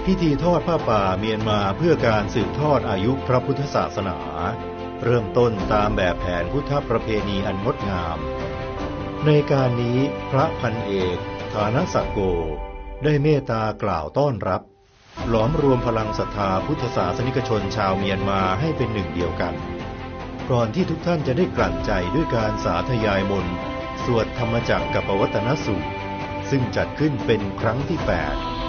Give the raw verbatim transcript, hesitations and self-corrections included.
พิธีทอดผ้าป่าเมียนมาเพื่อการสืบทอดอายุพระพุทธศาสนาเริ่มต้นตามแบบแผนพุทธประเพณีอันงดงามในการนี้พระพันเอกฐานสักโกได้เมตตากล่าวต้อนรับหลอมรวมพลังศรัทธาพุทธศาสนิกชนชาวเมียนมาให้เป็นหนึ่งเดียวกันก่อนที่ทุกท่านจะได้กลั่นใจด้วยการสาธยายมนต์สวดธรรมจักรกัปวัตตนสูตรซึ่งจัดขึ้นเป็นครั้งที่แปด